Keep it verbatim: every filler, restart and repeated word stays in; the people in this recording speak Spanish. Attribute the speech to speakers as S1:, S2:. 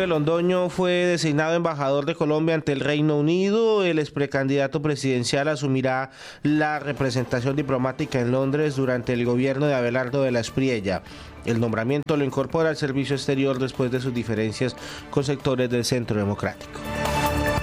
S1: Manuel Londoño fue designado embajador de Colombia ante el Reino Unido. El ex precandidato presidencial asumirá la representación diplomática en Londres durante el gobierno de Abelardo de la Espriella. El nombramiento lo incorpora al servicio exterior después de sus diferencias con sectores del Centro Democrático.